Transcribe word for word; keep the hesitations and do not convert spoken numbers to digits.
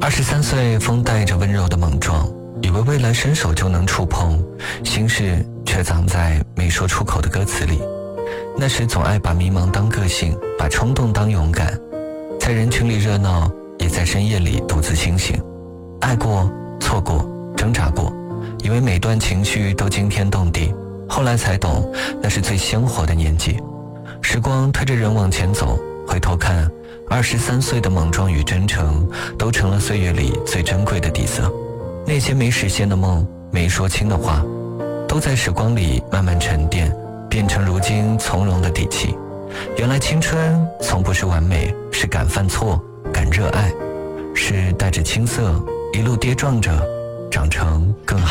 二十三岁，风带着温柔的莽撞，以为未来伸手就能触碰，心事却藏在没说出口的歌词里。那时总爱把迷茫当个性，把冲动当勇敢，在人群里热闹，也在深夜里独自清醒。爱过，错过，挣扎过，以为每段情绪都惊天动地，后来才懂，那是最鲜活的年纪。时光推着人往前走，回头看，二十三岁的莽撞与真诚，都成了岁月里最珍贵的底色。那些没实现的梦，没说清的话，都在时光里慢慢沉淀，变成如今从容的底气。原来青春从不是完美，是敢犯错，敢热爱，是带着青涩，一路跌撞着，长成更好。